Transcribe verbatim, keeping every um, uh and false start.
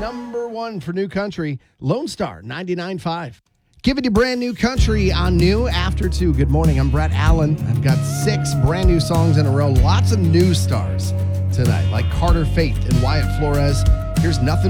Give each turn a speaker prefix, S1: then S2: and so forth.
S1: number one for new country, Lone Star ninety-nine point five. Giving you brand new country on New After two. Good morning, I'm Brett Allen. I've got six brand new songs in a row. Lots of new stars tonight, like Carter Fate and Wyatt Flores. Here's Nothing